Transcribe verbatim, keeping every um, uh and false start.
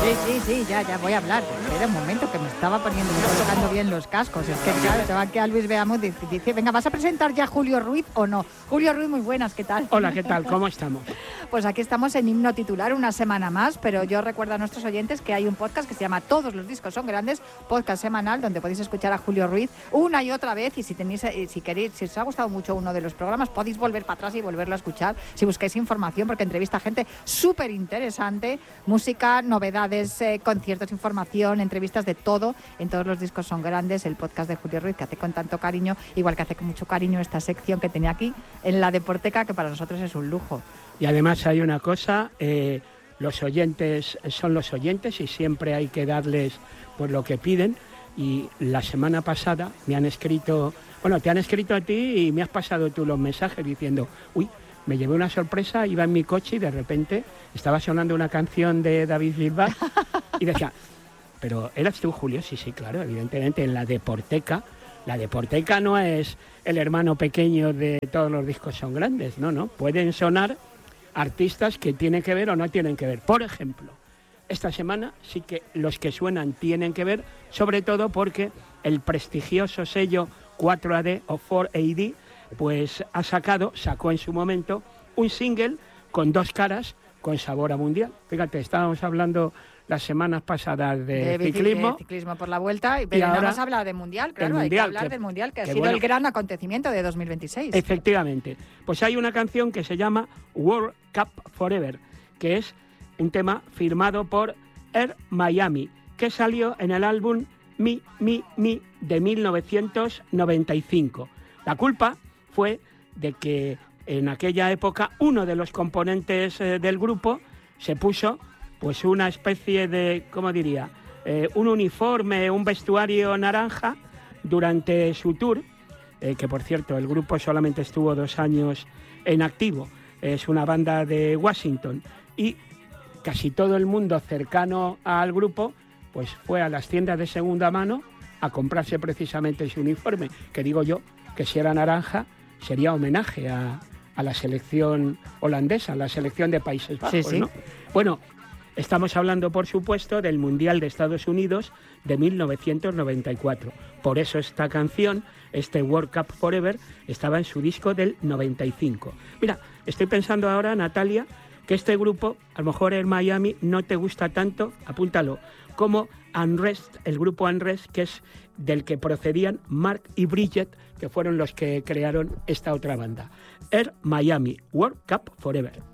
Sí, sí, sí, ya, ya voy a hablar. Era un momento que me estaba poniendo, me colocando bien los cascos. Es que claro, se va a quedar Luis Beamut y dice, venga, ¿vas a presentar ya a Julio Ruiz o no? Julio Ruiz, muy buenas, ¿qué tal? Hola, ¿qué tal? ¿Cómo estamos? Pues aquí estamos en Himno Titular una semana más, pero yo recuerdo a nuestros oyentes que hay un podcast que se llama Todos los discos son grandes, podcast semanal donde podéis escuchar a Julio Ruiz una y otra vez, y si tenéis, si queréis, si os ha gustado mucho uno de los programas, podéis volver para atrás y volverlo a escuchar si busquáis información, porque entrevista a gente súper interesante, música, novedades, eh, conciertos, información, entrevistas de todo. En Todos los discos son grandes, el podcast de Julio Ruiz que hace con tanto cariño, igual que hace con mucho cariño esta sección que tenía aquí en la Deporteca, que para nosotros es un lujo. Y además hay una cosa, eh, los oyentes son los oyentes y siempre hay que darles pues lo que piden. Y la semana pasada me han escrito, bueno, te han escrito a ti y me has pasado tú los mensajes diciendo, uy, me llevé una sorpresa, iba en mi coche y de repente estaba sonando una canción de David Bisbal y decía, pero ¿eras tú, Julio? Sí, sí, claro, evidentemente en la Deporteca. La Deporteca no es el hermano pequeño de Todos los discos son grandes, no, no, pueden sonar artistas que tienen que ver o no tienen que ver. Por ejemplo, esta semana sí que los que suenan tienen que ver, sobre todo porque el prestigioso sello cuatro A D o cuatro A D pues ha sacado, sacó en su momento un single con dos caras, con sabor a mundial. Fíjate, estábamos hablando las semanas pasadas de, de ciclismo. De ciclismo por la vuelta, pero no hemos hablado de mundial, claro, mundial, hay que hablar que, del mundial, que, que ha sido bueno, el gran acontecimiento de dos mil veintiséis. Efectivamente. Pues hay una canción que se llama World Cup Forever, que es un tema firmado por Air Miami, que salió en el álbum Mi, Mi, Mi de mil novecientos noventa y cinco. La culpa fue de que en aquella época uno de los componentes eh, del grupo se puso pues una especie de, ¿cómo diría?, eh, un uniforme, un vestuario naranja durante su tour, eh, que por cierto el grupo solamente estuvo dos años en activo, es una banda de Washington, y casi todo el mundo cercano al grupo pues fue a las tiendas de segunda mano a comprarse precisamente ese uniforme, que digo yo que si era naranja sería homenaje a, a la selección holandesa, a la selección de Países Bajos, sí, sí. ¿no? Bueno, estamos hablando, por supuesto, del Mundial de Estados Unidos de mil novecientos noventa y cuatro. Por eso esta canción, este World Cup Forever, estaba en su disco del noventa y cinco. Mira, estoy pensando ahora, Natalia, que este grupo, a lo mejor en Miami, no te gusta tanto, apúntalo, como Unrest, el grupo Unrest, que es del que procedían Mark y Bridget, que fueron los que crearon esta otra banda. Air Miami, World Cup Forever.